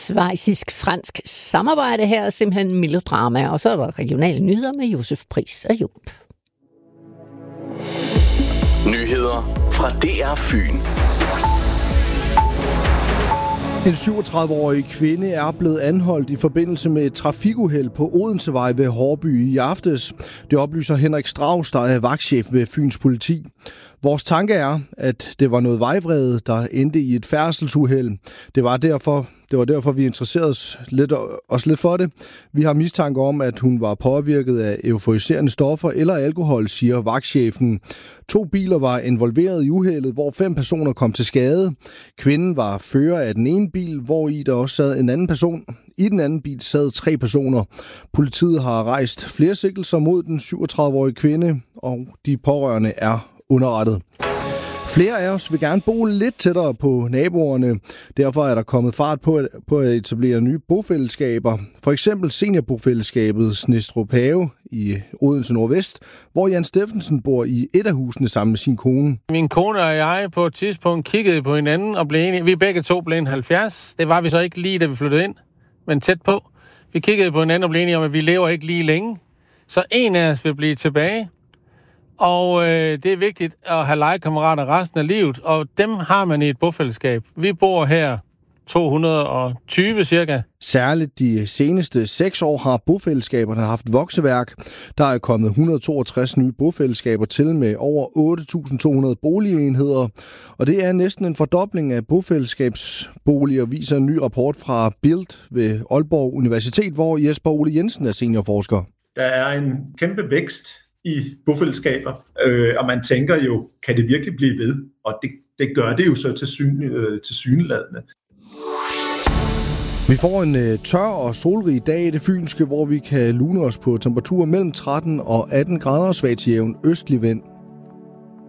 schweizisk-fransk samarbejde her er simpelthen melodrama, og så er der regionale nyheder med Josef Pris og Job. Nyheder fra DR Fyn. En 37-årig kvinde er blevet anholdt i forbindelse med et trafikuheld på Odensevej ved Hårby i aftes. Det oplyser Henrik Strauss, der er vagtchef ved Fyns politi. Vores tanke er, at det var noget vejvrede, der endte i et færdselsuheld. Det var derfor, vi interesserede os lidt for det. Vi har mistanke om, at hun var påvirket af euforiserende stoffer eller alkohol, siger vagtchefen. 2 biler var involveret i uheldet, hvor 5 personer kom til skade. Kvinden var fører af den ene bil, hvor i der også sad en anden person. I den anden bil sad 3 personer. Politiet har rejst flere sigtelser mod den 37-årige kvinde, og de pårørende er underrettet. Flere af os vil gerne bo lidt tættere på naboerne. Derfor er der kommet fart på at etablere nye bofællesskaber. For eksempel seniorbofællesskabet Snestrup Have i Odense Nordvest, hvor Jan Steffensen bor i et af husene sammen med sin kone. Min kone og jeg på et tidspunkt kiggede på hinanden og blev enige. Vi begge to blev 70. Det var vi så ikke lige, da vi flyttede ind, men tæt på. Vi kiggede på hinanden og blev enige om, at vi lever ikke lige længe. Så en af os vil blive tilbage. Og det er vigtigt at have legekammerater resten af livet, og dem har man i et bofællesskab. Vi bor her 220 cirka. Særligt de seneste 6 år har bofællesskaberne haft vokseværk. Der er kommet 162 nye bofællesskaber til med over 8.200 boligenheder. Og det er næsten en fordobling af bofællesskabsboliger, viser en ny rapport fra Bild ved Aalborg Universitet, hvor Jesper Ole Jensen er seniorforsker. Der er en kæmpe vækst i bofællesskaber, og man tænker jo, kan det virkelig blive ved? Og det gør det jo så tilsyneladende. Vi får en tør og solrig dag i det fynske, hvor vi kan lune os på temperaturer mellem 13 og 18 grader, svag til jævn østlig vind.